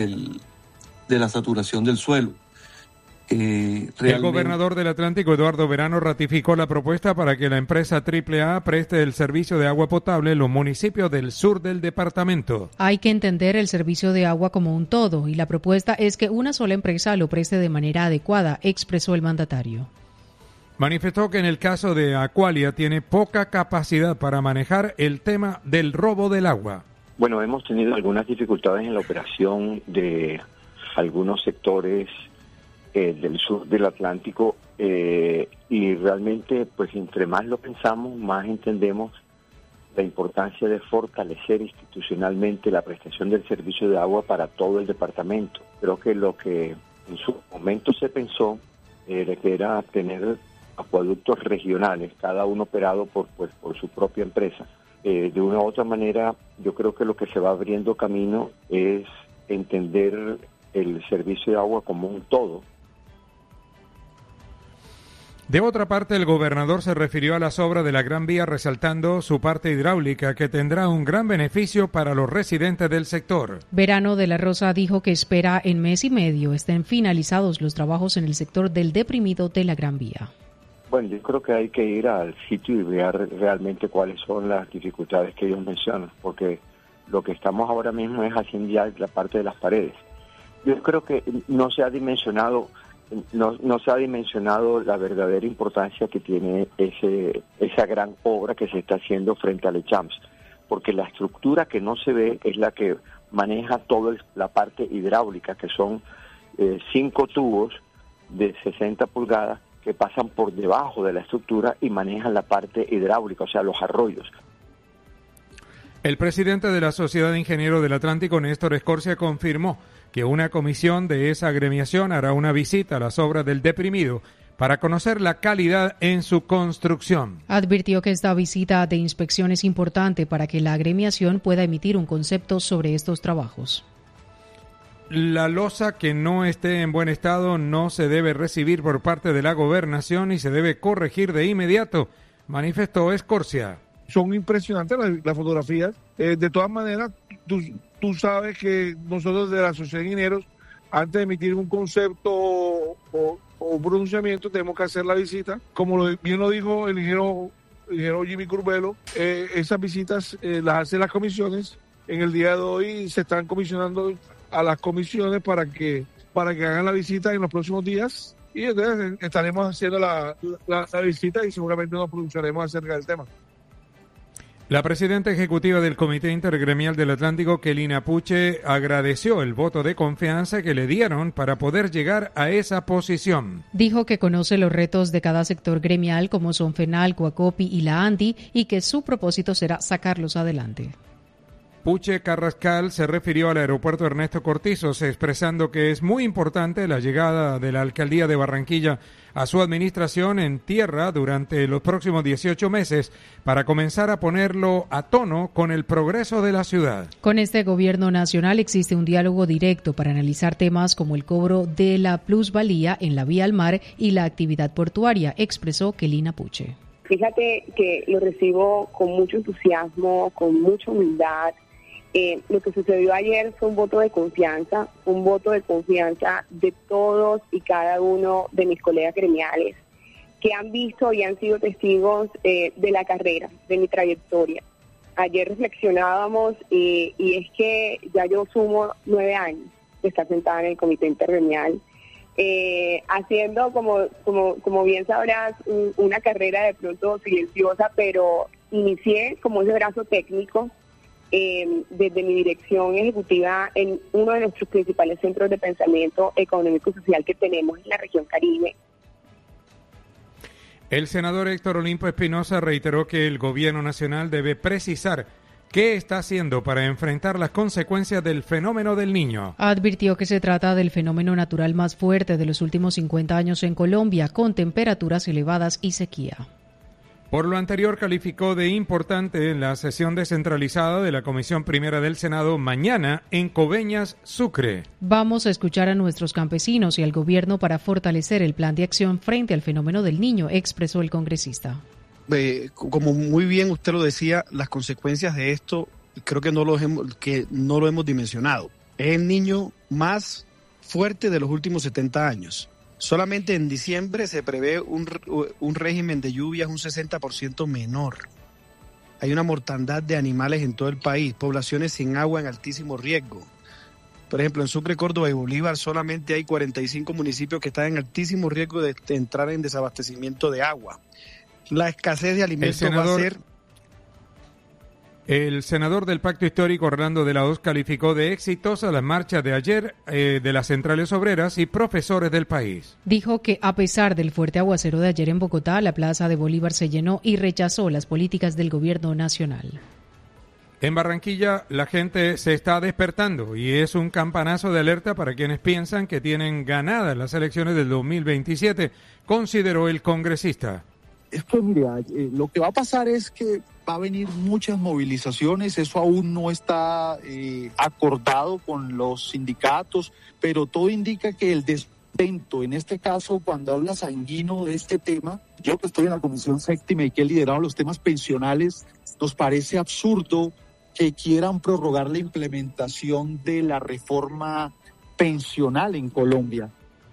la saturación del suelo. El gobernador del Atlántico, Eduardo Verano, ratificó la propuesta para que la empresa AAA preste el servicio de agua potable en los municipios del sur del departamento. Hay que entender el servicio de agua como un todo y la propuesta es que una sola empresa lo preste de manera adecuada, expresó el mandatario. Manifestó que en el caso de Aqualia tiene poca capacidad para manejar el tema del robo del agua. Bueno, hemos tenido algunas dificultades en la operación de algunos sectores del sur del Atlántico y realmente, pues entre más lo pensamos, más entendemos la importancia de fortalecer institucionalmente la prestación del servicio de agua para todo el departamento. Creo que lo que en su momento se pensó era tener acueductos regionales, cada uno operado por su propia empresa. De una u otra manera, yo creo que lo que se va abriendo camino es entender el servicio de agua como un todo. De otra parte, el gobernador se refirió a las obras de la Gran Vía, resaltando su parte hidráulica, que tendrá un gran beneficio para los residentes del sector. Verano de la Rosa dijo que espera en mes y medio estén finalizados los trabajos en el sector del deprimido de la Gran Vía. Bueno, yo creo que hay que ir al sitio y ver realmente cuáles son las dificultades que ellos mencionan, porque lo que estamos ahora mismo es haciendo ya la parte de las paredes. Yo creo que no se ha dimensionado la verdadera importancia que tiene esa gran obra que se está haciendo frente al ECHAMS, porque la estructura que no se ve es la que maneja toda la parte hidráulica, que son 5 tubos de 60 pulgadas que pasan por debajo de la estructura y manejan la parte hidráulica, o sea, los arroyos. El presidente de la Sociedad de Ingenieros del Atlántico, Néstor Escorcia, confirmó que una comisión de esa agremiación hará una visita a las obras del deprimido para conocer la calidad en su construcción. Advirtió que esta visita de inspección es importante para que la agremiación pueda emitir un concepto sobre estos trabajos. La losa que no esté en buen estado no se debe recibir por parte de la gobernación y se debe corregir de inmediato, manifestó Escorcia. Son impresionantes las fotografías. De todas maneras, tú sabes que nosotros de la Sociedad de Ingenieros, antes de emitir un concepto o un pronunciamiento, tenemos que hacer la visita. Como bien lo dijo el ingeniero Jimmy Curbelo, esas visitas las hacen las comisiones. En el día de hoy se están comisionando a las comisiones para que hagan la visita en los próximos días, y entonces estaremos haciendo la visita y seguramente nos pronunciaremos acerca del tema. La presidenta ejecutiva del Comité Intergremial del Atlántico, Kelina Puche, agradeció el voto de confianza que le dieron para poder llegar a esa posición. Dijo que conoce los retos de cada sector gremial como son FENAL, Coacopi y la ANDI y que su propósito será sacarlos adelante. Puche Carrascal se refirió al aeropuerto Ernesto Cortizos, expresando que es muy importante la llegada de la alcaldía de Barranquilla a su administración en tierra durante los próximos 18 meses para comenzar a ponerlo a tono con el progreso de la ciudad. Con este gobierno nacional existe un diálogo directo para analizar temas como el cobro de la plusvalía en la vía al mar y la actividad portuaria, expresó Kelina Puche. Fíjate que lo recibo con mucho entusiasmo, con mucha humildad. Lo que sucedió ayer fue un voto de confianza de todos y cada uno de mis colegas gremiales que han visto y han sido testigos de la carrera, de mi trayectoria. Ayer reflexionábamos y es que ya yo sumo 9 años de estar sentada en el Comité Intergremial, haciendo, como bien sabrás, una carrera de pronto silenciosa, pero inicié como ese brazo técnico desde mi dirección ejecutiva en uno de nuestros principales centros de pensamiento económico y social que tenemos en la región Caribe. El senador Héctor Olimpo Espinosa reiteró que el gobierno nacional debe precisar qué está haciendo para enfrentar las consecuencias del fenómeno del Niño. Advirtió que se trata del fenómeno natural más fuerte de los últimos 50 años en Colombia, con temperaturas elevadas y sequía. Por lo anterior, calificó de importante la sesión descentralizada de la Comisión Primera del Senado mañana en Coveñas, Sucre. Vamos a escuchar a nuestros campesinos y al gobierno para fortalecer el plan de acción frente al fenómeno del Niño, expresó el congresista. Como muy bien usted lo decía, las consecuencias de esto creo que no lo hemos dimensionado. Es el Niño más fuerte de los últimos 70 años. Solamente en diciembre se prevé un régimen de lluvias un 60% menor. Hay una mortandad de animales en todo el país, poblaciones sin agua en altísimo riesgo. Por ejemplo, en Sucre, Córdoba y Bolívar solamente hay 45 municipios que están en altísimo riesgo de entrar en desabastecimiento de agua. La escasez de alimentos va a ser... El senador del Pacto Histórico, Orlando de la Hoz, calificó de exitosa la marcha de ayer de las centrales obreras y profesores del país. Dijo que a pesar del fuerte aguacero de ayer en Bogotá, la plaza de Bolívar se llenó y rechazó las políticas del gobierno nacional. En Barranquilla la gente se está despertando y es un campanazo de alerta para quienes piensan que tienen ganadas las elecciones del 2027, consideró el congresista. Es que, mira, lo que va a pasar es que va a venir muchas movilizaciones, eso aún no está acordado con los sindicatos, pero todo indica que el descontento, en este caso, cuando habla Sanguino de este tema, yo que estoy en la Comisión Séptima y que he liderado los temas pensionales, nos parece absurdo que quieran prorrogar la implementación de la reforma pensional en Colombia.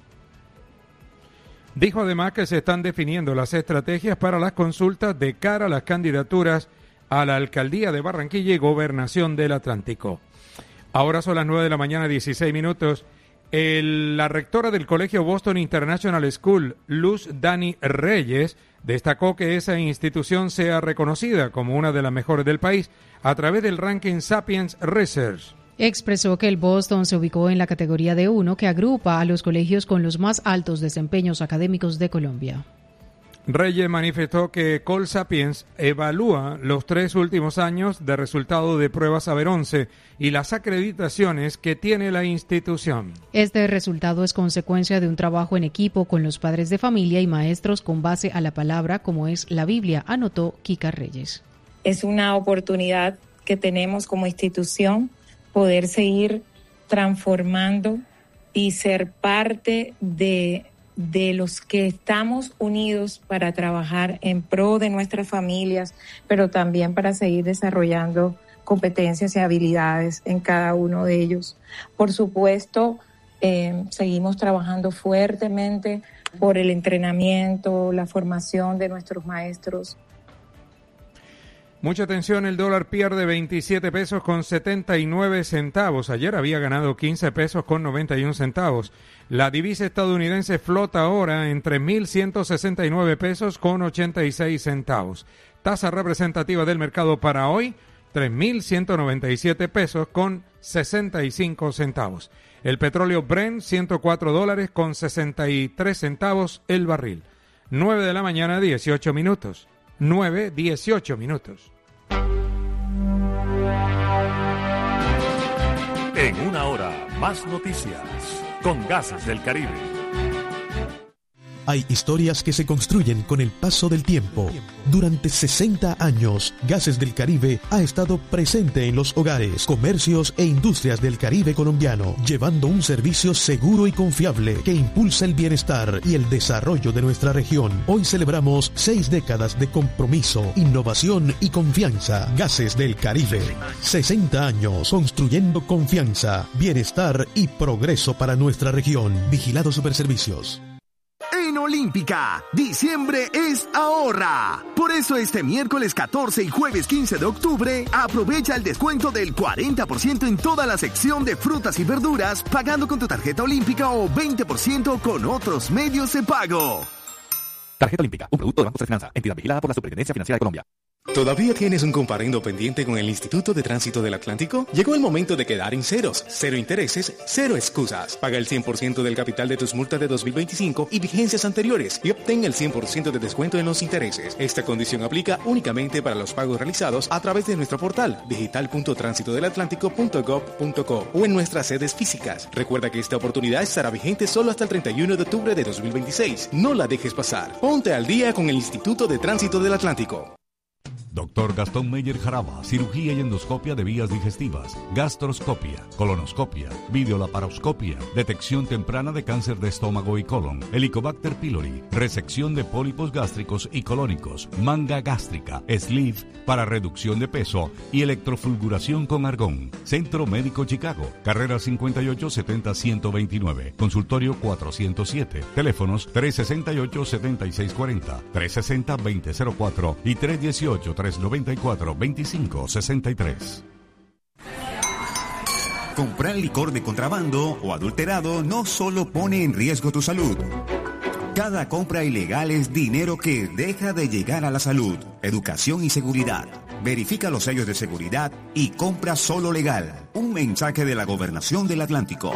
Dijo además que se están definiendo las estrategias para las consultas de cara a las candidaturas a la alcaldía de Barranquilla y gobernación del Atlántico. Ahora son las 9 de la mañana, 16 minutos. La rectora del Colegio Boston International School, Luz Dani Reyes, destacó que esa institución sea reconocida como una de las mejores del país a través del ranking Sapiens Research. Expresó que el Boston se ubicó en la categoría D1 que agrupa a los colegios con los más altos desempeños académicos de Colombia. Reyes manifestó que Colsapiens evalúa los 3 últimos años de resultado de pruebas Saber 11 y las acreditaciones que tiene la institución. Este resultado es consecuencia de un trabajo en equipo con los padres de familia y maestros con base a la palabra como es la Biblia, anotó Kika Reyes. Es una oportunidad que tenemos como institución poder seguir transformando y ser parte de los que estamos unidos para trabajar en pro de nuestras familias, pero también para seguir desarrollando competencias y habilidades en cada uno de ellos. Por supuesto, seguimos trabajando fuertemente por el entrenamiento, la formación de nuestros maestros. Mucha atención, el dólar pierde 27 pesos con 79 centavos. Ayer había ganado 15 pesos con 91 centavos. La divisa estadounidense flota ahora en 3.169 pesos con 86 centavos. Tasa representativa del mercado para hoy, 3.197 pesos con 65 centavos. El petróleo Brent, $104 con 63 centavos el barril. 9 de la mañana, 18 minutos. 9:18 minutos. En una hora, más noticias con Gases del Caribe. Hay historias que se construyen con el paso del tiempo. Durante 60 años, Gases del Caribe ha estado presente en los hogares, comercios e industrias del Caribe colombiano, llevando un servicio seguro y confiable que impulsa el bienestar y el desarrollo de nuestra región. Hoy celebramos 6 décadas de compromiso, innovación y confianza. Gases del Caribe. 60 años construyendo confianza, bienestar y progreso para nuestra región. Vigilado Superservicios. En Olímpica, diciembre es ahorra. Por eso este miércoles 14 y jueves 15 de octubre, aprovecha el descuento del 40% en toda la sección de frutas y verduras, pagando con tu tarjeta Olímpica o 20% con otros medios de pago. Tarjeta Olímpica, un producto de Banco de Finanza, entidad vigilada por la Superintendencia Financiera de Colombia. ¿Todavía tienes un comparendo pendiente con el Instituto de Tránsito del Atlántico? Llegó el momento de quedar en ceros. Cero intereses, cero excusas. Paga el 100% del capital de tus multas de 2025 y vigencias anteriores y obtén el 100% de descuento en los intereses. Esta condición aplica únicamente para los pagos realizados a través de nuestro portal digital.transitodelatlántico.gov.co o en nuestras sedes físicas. Recuerda que esta oportunidad estará vigente solo hasta el 31 de octubre de 2026. No la dejes pasar. Ponte al día con el Instituto de Tránsito del Atlántico. Dr. Gastón Meyer Jaraba, cirugía y endoscopia de vías digestivas, gastroscopia, colonoscopia, videolaparoscopia, detección temprana de cáncer de estómago y colon, Helicobacter pylori, resección de pólipos gástricos y colónicos, manga gástrica, sleeve para reducción de peso y electrofulguración con argón. Centro Médico Chicago, carrera 5870-129, consultorio 407, teléfonos 368-7640, 360-2004 y 318-394-2563. Comprar licor de contrabando o adulterado no solo pone en riesgo tu salud. Cada compra ilegal es dinero que deja de llegar a la salud, educación y seguridad. Verifica los sellos de seguridad y compra solo legal. Un mensaje de la Gobernación del Atlántico.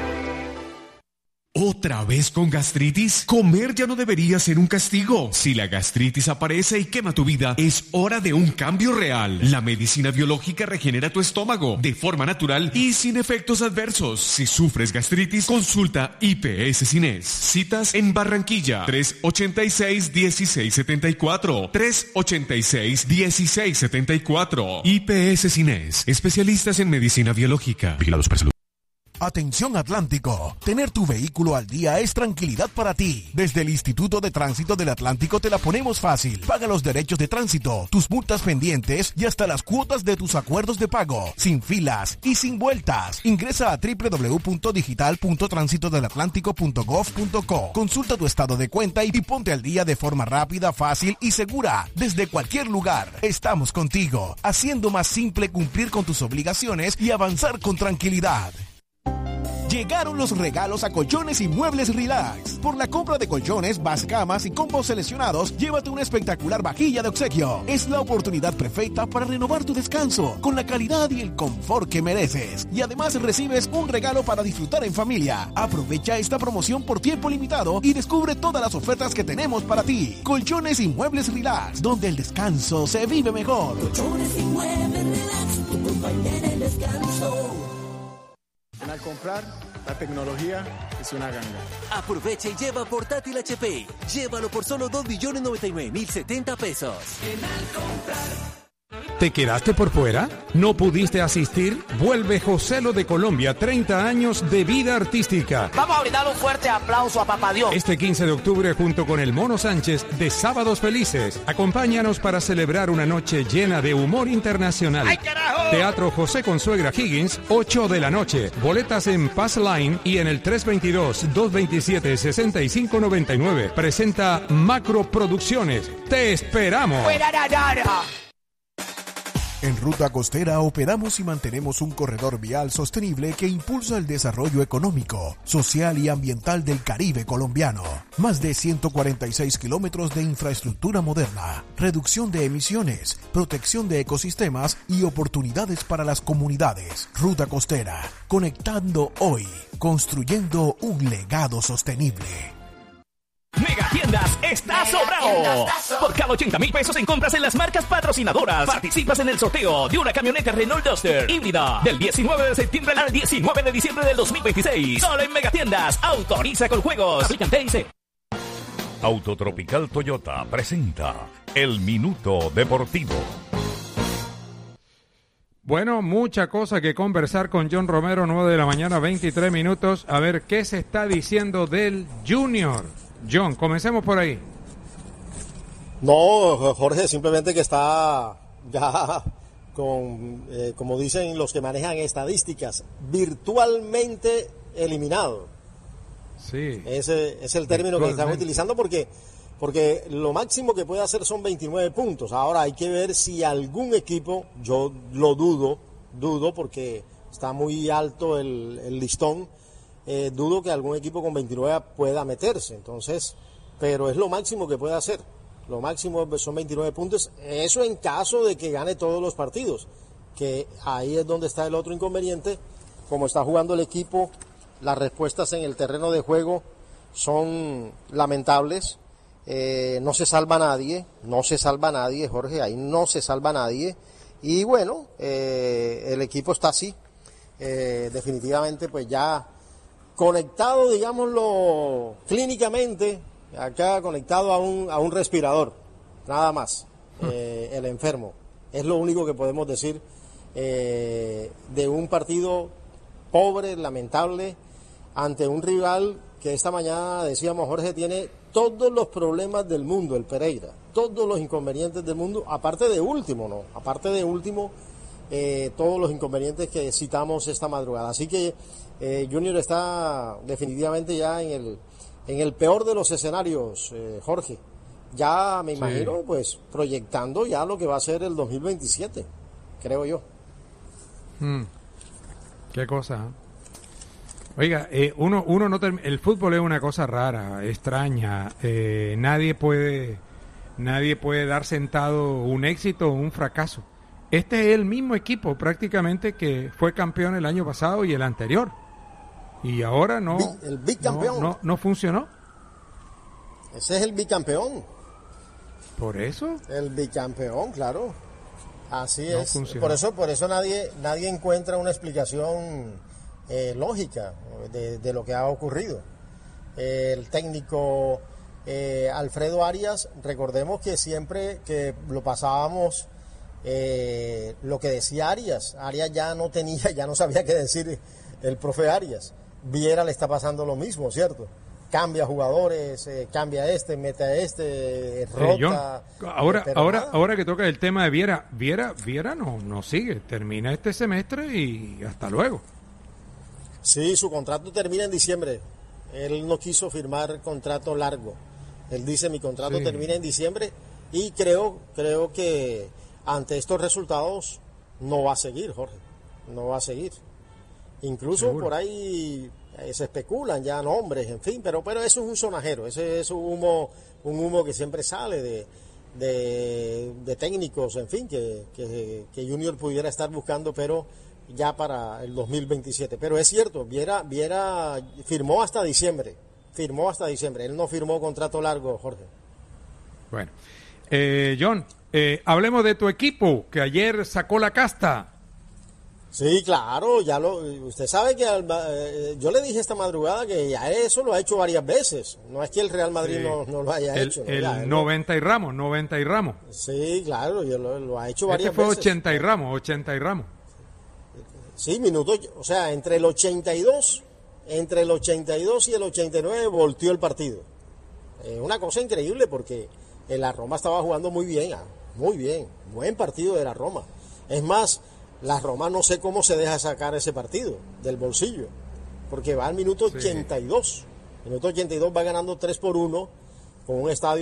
¿Otra vez con gastritis? Comer ya no debería ser un castigo. Si la gastritis aparece y quema tu vida, es hora de un cambio real. La medicina biológica regenera tu estómago de forma natural y sin efectos adversos. Si sufres gastritis, consulta IPS Cines. Citas en Barranquilla, 386-1674. 386-1674. IPS Cines, especialistas en medicina biológica. Vigilados por salud. Atención Atlántico, tener tu vehículo al día es tranquilidad para ti. Desde el Instituto de Tránsito del Atlántico te la ponemos fácil. Paga los derechos de tránsito, tus multas pendientes y hasta las cuotas de tus acuerdos de pago, sin filas y sin vueltas. Ingresa a www.digital.transitodelatlántico.gov.co. Consulta tu estado de cuenta y ponte al día de forma rápida, fácil y segura. Desde cualquier lugar, estamos contigo, haciendo más simple cumplir con tus obligaciones y avanzar con tranquilidad. Llegaron los regalos a Colchones y Muebles Relax. Por la compra de colchones, camas y combos seleccionados, llévate una espectacular vajilla de obsequio. Es la oportunidad perfecta para renovar tu descanso con la calidad y el confort que mereces. Y además recibes un regalo para disfrutar en familia. Aprovecha esta promoción por tiempo limitado y descubre todas las ofertas que tenemos para ti. Colchones y Muebles Relax, donde el descanso se vive mejor. Colchones y Muebles Relax, tu compañera en descanso. Al comprar, la tecnología es una ganga. Aprovecha y lleva portátil HP. Llévalo por solo 2.099.070 pesos. En Al comprar. ¿Te quedaste por fuera? ¿No pudiste asistir? Vuelve Joselo de Colombia, 30 años de vida artística. Vamos a brindar un fuerte aplauso a Papá Dios. Este 15 de octubre junto con el Mono Sánchez de Sábados Felices. Acompáñanos para celebrar una noche llena de humor internacional. ¡Ay, carajo! Teatro José Consuegra Higgins, 8 de la noche. Boletas en Pass Line y en el 322-227-6599. Presenta Macro Producciones. ¡Te esperamos! En Ruta Costera operamos y mantenemos un corredor vial sostenible que impulsa el desarrollo económico, social y ambiental del Caribe colombiano. Más de 146 kilómetros de infraestructura moderna, reducción de emisiones, protección de ecosistemas y oportunidades para las comunidades. Ruta Costera, conectando hoy, construyendo un legado sostenible. Megatiendas está sobrado. Por cada 80,000 pesos en compras en las marcas patrocinadoras, participas en el sorteo de una camioneta Renault Duster híbrida del 19 de septiembre al 19 de diciembre del 2026. Solo en Megatiendas. Autoriza con juegos. Aplican TIC. Autotropical Toyota presenta El Minuto Deportivo. Bueno, mucha cosa que conversar con John Romero, 9 de la mañana, 23 minutos. A ver qué se está diciendo del Junior. John, comencemos por ahí. No, Jorge, simplemente que está ya con, como dicen los que manejan estadísticas, virtualmente eliminado. Sí. Ese es el término que están utilizando porque lo máximo que puede hacer son 29 puntos. Ahora hay que ver si algún equipo, yo lo dudo porque está muy alto el listón. Dudo que algún equipo con 29 pueda meterse, entonces, pero es lo máximo que puede hacer. Lo máximo son 29 puntos, eso en caso de que gane todos los partidos, que ahí es donde está el otro inconveniente. Como está jugando el equipo, las respuestas en el terreno de juego son lamentables. No se salva nadie, Jorge, ahí no se salva nadie. Y bueno, el equipo está así, definitivamente pues ya conectado, digámoslo, clínicamente, acá conectado a un respirador, nada más, el enfermo. Es lo único que podemos decir de un partido pobre, lamentable, ante un rival que esta mañana, decíamos, Jorge, tiene todos los problemas del mundo, el Pereira, todos los inconvenientes del mundo, aparte de último, todos los inconvenientes que citamos esta madrugada. Así que Junior está definitivamente ya en el peor de los escenarios, Jorge. Ya me imagino, pues, proyectando ya lo que va a ser el 2027, creo yo. Qué cosa, ¿eh? Oiga, uno no el fútbol es una cosa rara, extraña. Nadie puede dar sentado un éxito o un fracaso. Este es el mismo equipo prácticamente que fue campeón el año pasado y el anterior. Y ahora el bicampeón. No funcionó. Ese es el bicampeón. ¿Por eso? El bicampeón, claro. Así no es. Funcionó. Por eso nadie encuentra una explicación lógica de lo que ha ocurrido. El técnico Alfredo Arias, recordemos que siempre que lo pasábamos, lo que decía Arias ya no sabía qué decir el profe Arias. Viera le está pasando lo mismo, ¿cierto? Cambia jugadores, cambia mete a rota. Ahora que toca el tema de Viera no sigue, termina este semestre y hasta luego. Sí, su contrato termina en diciembre. Él no quiso firmar contrato largo. Él dice, mi contrato termina en diciembre y creo que ante estos resultados no va a seguir, Jorge. No va a seguir. Incluso por ahí se especulan ya nombres, en fin, pero eso es un sonajero, ese es un humo que siempre sale de técnicos, en fin, que Junior pudiera estar buscando, pero ya para el 2027. Pero es cierto, Viera firmó hasta diciembre, él no firmó contrato largo, Jorge. Bueno, John, hablemos de tu equipo, que ayer sacó la casta. Sí, claro, usted sabe que yo le dije esta madrugada que ya eso lo ha hecho varias veces, no es que el Real Madrid no lo haya hecho. El 90 y Ramos. Sí, claro, lo ha hecho varias fue veces. 80 y Ramos. Sí, minutos, o sea, entre el 82 y el 89 volteó el partido. Una cosa increíble porque la Roma estaba jugando muy bien, buen partido de la Roma. Es más, la Roma no sé cómo se deja sacar ese partido del bolsillo, porque va al minuto 82. Minuto 82 va ganando 3-1 con un estadio